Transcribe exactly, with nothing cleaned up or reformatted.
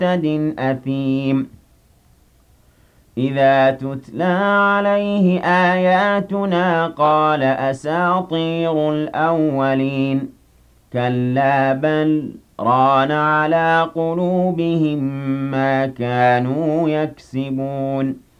مُعْتَدٍ أَثِيمٍ إِذَا تُتْلَىٰ عَلَيْهِ آيَاتُنَا قَالَ أَسَاطِيرُ الْأَوَّلِينَ كَلَّا بَلْ رَانَ عَلَىٰ قُلُوبِهِم مَّا كَانُوا يَكْسِبُونَ